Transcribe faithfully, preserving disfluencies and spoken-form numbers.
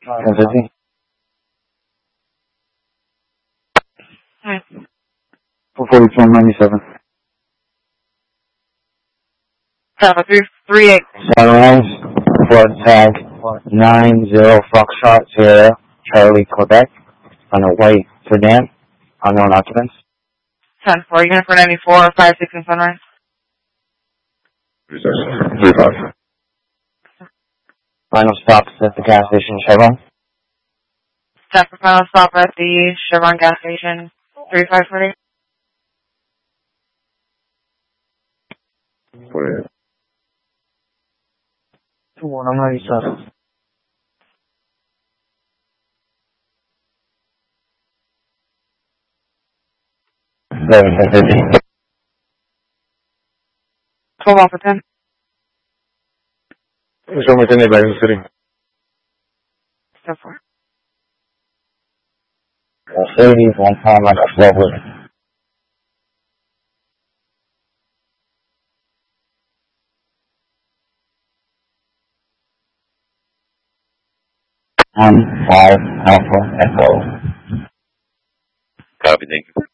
ten fifty. Hi. four forty-four ninety-seven. Traffic three three eight. Sunrise, Ford tag nine zero Foxtrot Sierra, Charlie, Quebec, on a white sedan, unknown occupants. ten four. Unit for ninety-four five six in Sunrise. three five. Final stops at the gas station Chevron. ten for final stop at the Chevron gas station. three five forty. forty-eight. two one ninety-seven. eleven fifty. twelve off for ten. Show me the neighbor in the city. ten four. Mercedes, one time I got twelve with it. One, five, Alpha, Echo. Copy, thank you.